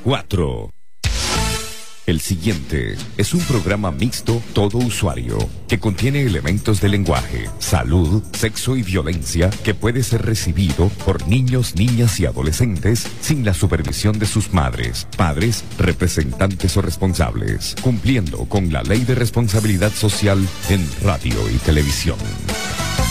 4. El siguiente es un programa mixto todo usuario que contiene elementos de lenguaje, salud, sexo y violencia que puede ser recibido por niños, niñas y adolescentes sin la supervisión de sus madres, padres, representantes o responsables, cumpliendo con la Ley de Responsabilidad Social en radio y televisión.